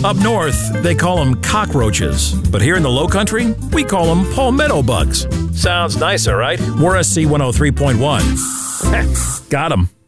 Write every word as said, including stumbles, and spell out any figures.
Up north, they call them cockroaches. But here in the Lowcountry, we call them palmetto bugs. Sounds nicer, right? We're S C one oh three point one. Got 'em.